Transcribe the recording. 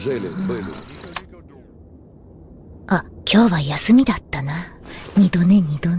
あ、今日は休みだったな。二度寝。